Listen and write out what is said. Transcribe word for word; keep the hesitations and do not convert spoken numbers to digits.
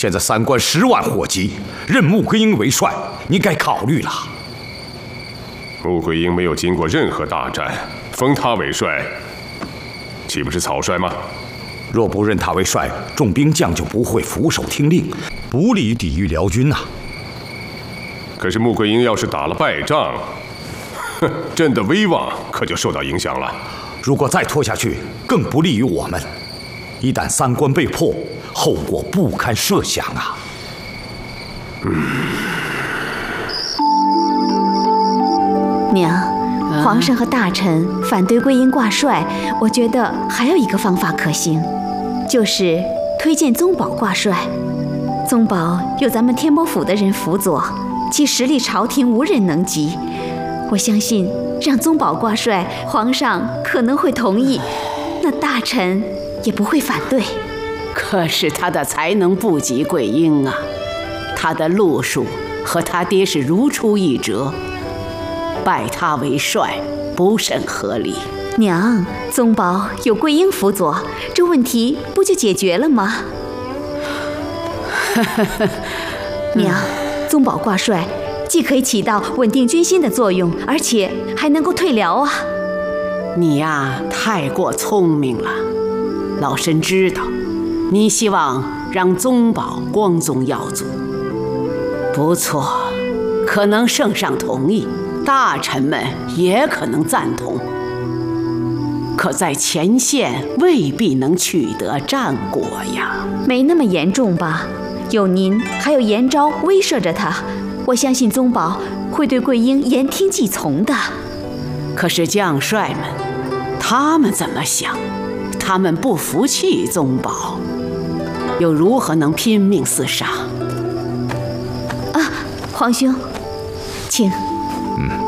现在三关十万火急，任穆桂英为帅，你该考虑了。 穆桂英没有经过任何大战，封他为帅，岂不是草率吗？ 若不任他为帅，众兵将就不会俯首听令，不利于抵御辽军呐、啊。 可是穆桂英要是打了败仗，哼，朕的威望可就受到影响了。 如果再拖下去，更不利于我们。一旦三关被破，后果不堪设想啊！ 嗯， 娘，皇上和大臣反对桂英挂帅，我觉得还有一个方法可行，就是推荐宗保挂帅。宗保有咱们天波府的人辅佐，其实力朝廷无人能及。我相信让宗保挂帅，皇上可能会同意，那大臣也不会反对。 可是他的才能不及桂英啊，他的路数和他爹是如出一辙，拜他为帅不甚合理。 娘，宗保有桂英辅佐，这问题不就解决了吗？娘，宗保挂帅既可以起到稳定军心的作用，而且还能够退辽啊！ 你呀，太过聪明了。老身知道，你希望让宗保光宗耀祖。不错，可能圣上同意，大臣们也可能赞同。可在前线未必能取得战果呀。 没那么严重吧？有您还有严昭威慑着他，我相信宗保会对桂英言听计从的。 可是将帅们，他们怎么想？他们不服气宗保，又如何能拼命厮杀？ 啊，皇兄，请。 嗯。